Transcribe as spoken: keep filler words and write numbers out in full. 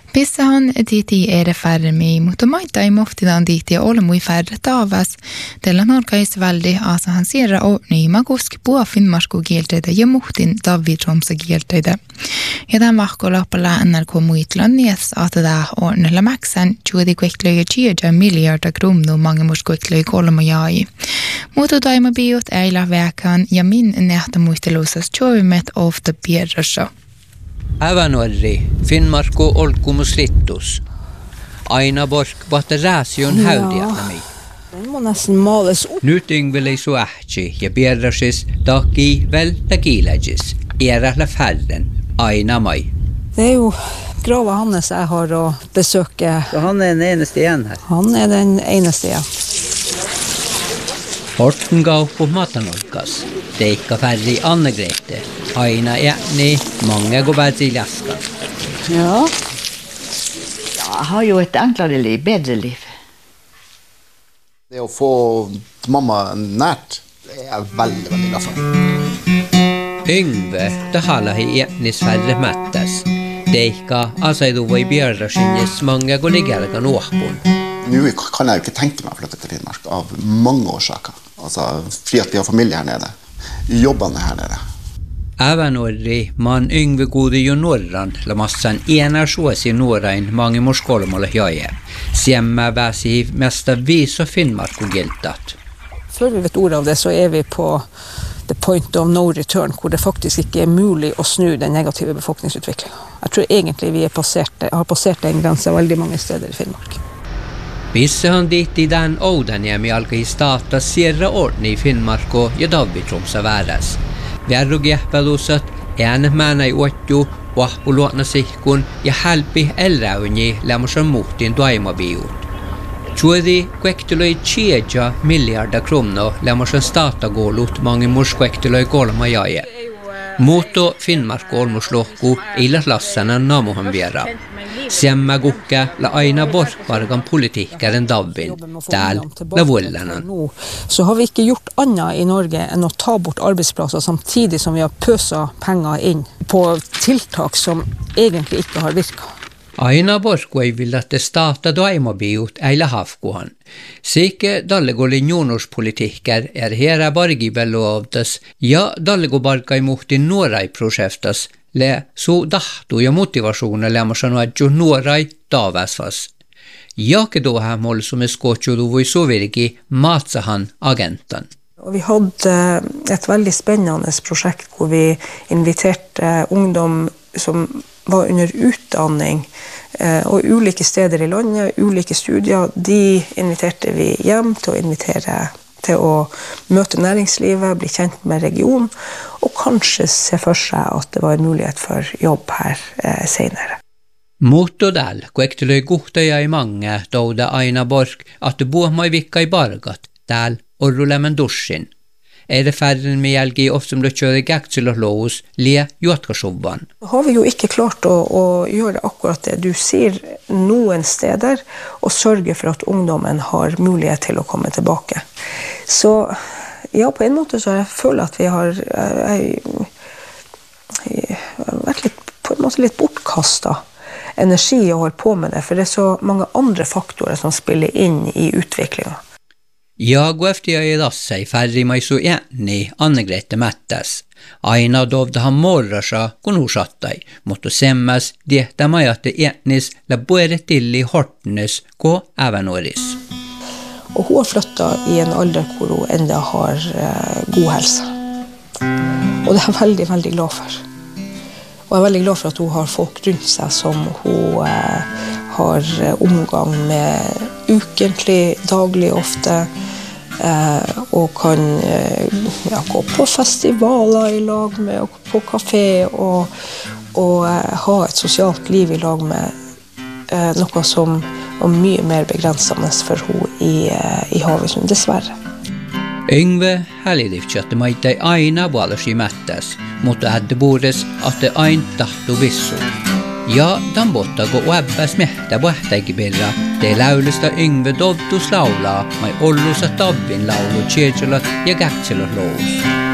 Pissahan diti ere färmi, mutta maita ei moftidan diti ole mui färre taavas. Tällä norkais väldi asa han sierra ordni maguski pua finnmarsku kielteitä ja muhtin Davitromsa kielteitä. Ja tämän vahkolapalla N R K muitlan nies että tämä ordnella maksan juuri kueklöjä tjädja miljarda kronor mange mors kueklöjä kolma jai. Mutta taima biot eila väkan ja min nähtä muistelusas tjovimet ofta pierrassa. Ävänorri, Finnmarku olkumus littus. Aina bork vahta rääsion häydiätnämi. Nyt yngveli suähtsi ja pierrasis taki vältä kiiläjis. Erähla färden, aina mai. Det är ju Grava Hannes jag har att besöka. Så han är den enaste igen här? Han är den enaste, ja. Horten gav på matanolkas. Teikka färri Anne-Grete. Aina äni, många går bara till läskan. Ja. Jag har ju ett enklare liv, bättre liv. Det att få mamma närt är väldigt, väldigt glad för. Yngve, det halla i etnis färre mättas. Teikka asaidu voi björrasinjes många går ligärgan åhpon. Nu kan jag ju inte tänka mig att flytta till Finnmark av många årsaker. Alltså, för att vi har familj här nere. Jobbarna här nere. Ävänorri, man yngve godi jo norran, la massan ena suosi norrain mange morskolmolle jaje. Siemma väsi mesta vis och Finnmark och giltat. Før vi vet ordet av det så är vi på the point of no return, hvor det faktisk ikke er mulig å snu den negative befolkningsutviklingen. Jeg tror egentlig vi er passert, har passert en grense veldig mange steder i Finnmark. Pissahan dit i den Oudanjämi alkoi starta sierra ordni i Finnmarko ja Davitromsa vääräs. Värrugiähpälusat äänet määnäi uotju, vahpuluotna sihkun ja hälpi elräyni lämmosan muhtin tuaimabiut. Tjuodi kuektylöi tjiedja miljarda kronor lämmosan startagoulut mange murs kuektylöi kolma jaje. Muutto Finnmarko olmuslohku illas lassana namuhan viera. Siemma kukka la aina borkvargan politikkaren Davin, tääl la vullanan. Så har vi ikke gjort annet i Norge enn å ta bort arbeidsplasser samtidig som vi har pøsa penger inn på tiltak som egentlig ikke har virket. Aina borkvei vill att det starta doimabiut eila hafkuhan. Sike dallegoli njonorspolitikker er hera bargibellovtas ja dallego barkai muhti nuorai projektas le su dahtu ja motivationer lämmarsan adju nuorai tavasfas. Jake då här mål som är skotjudu voi sovirgi matsahan agentan. Og vi hadde et veldig spennende prosjekt hvor vi inviterte ungdom som var under utdanning eh, og ulike steder i landet, ulike studier. De inviterte vi hjem til å invitere til å møte næringslivet, bli kjent med regionen, og kanskje se for seg at det var en mulighet for jobb her eh, senere. Motodal, kuektylöi kuhtaja i mange, touda aina bork, at det buomai vikka i bargat, tääl orrulemmen dussin. Er det färden med jälgi ofta som du kjører gaktsel og lås, le juatkasjobban. Har vi jo ikke klart å, å gjøre akkurat det du sier noen steder, og sørge for at ungdommen har mulighet til å komme tilbake. Så ja, på en måte så jeg føler at vi har jeg, jeg, vært litt, på en måte litt bortkastet energi å holde på med det, for det er så mange andre faktorer som spiller inn i utviklingen. Jag och efter jag är dassai färdig mig så äni Anne-Grete mättas. Aina dovda han morrasa kun usattai, mutta semmas diehtä mig att det ätnis la både till i Hortnes ko Ävänoris. Och hon har flyttat i en ålder hvor hon enda har uh, god hälsa. Och det är jag väldigt, väldigt glad för. Och jag är väldigt glad för att hon har folk runt sig som hon uh, har uh, omgang med ukentlig, daglig ofte. Uh, og kan uh, ja, gå på festivaler i lag med, og på kafé, og, og uh, ha et sosialt liv i lag med uh, noe som var mye mer begrensende for henne i, uh, i Havøysund, dessverre. Yngve hällidivtsatte maita aina puolasi mättäs, mutta hade bores att det aina tahtu vissu. Ja, dan bottago uäbpäs mehtä puhtaikiperra, te laulusta Yngve dovtus laulaa, mai ollusa tabbin laulu tjeetselat ja käktselot lous.